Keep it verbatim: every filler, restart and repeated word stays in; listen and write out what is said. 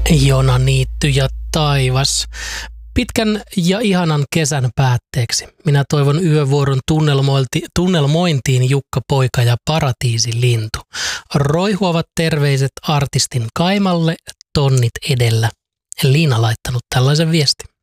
Jona, niitty ja taivas. Pitkän ja ihanan kesän päätteeksi minä toivon yövuoron tunnelmointiin Jukka Poika ja Paratiisin lintu. Roihuavat terveiset artistin Kaimalle, tonnit edellä. Liina laittanut tällaisen viestin.